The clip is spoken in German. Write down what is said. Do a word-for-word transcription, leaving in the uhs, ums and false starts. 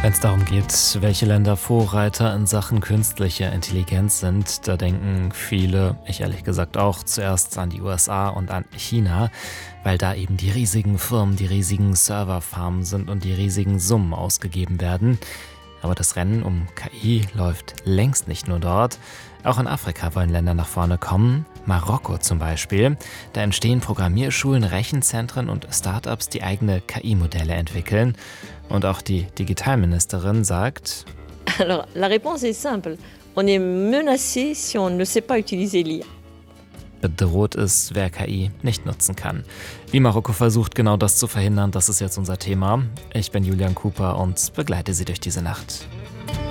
Wenn es darum geht, welche Länder Vorreiter in Sachen künstlicher Intelligenz sind, da denken viele, ich ehrlich gesagt auch, zuerst an die U S A und an China, weil da eben die riesigen Firmen, die riesigen Serverfarmen sind und die riesigen Summen ausgegeben werden. Aber das Rennen um K I läuft längst nicht nur dort. Auch in Afrika wollen Länder nach vorne kommen. Marokko zum Beispiel. Da entstehen Programmierschulen, Rechenzentren und Startups, die eigene K I-Modelle entwickeln. Und auch die Digitalministerin sagt: Alors, la réponse est simple. On est menacé si on ne sait pas utiliser l'I A. Bedroht ist, wer K I nicht nutzen kann. Wie Marokko versucht, genau das zu verhindern, das ist jetzt unser Thema. Ich bin Julian Cooper und begleite Sie durch diese Nacht.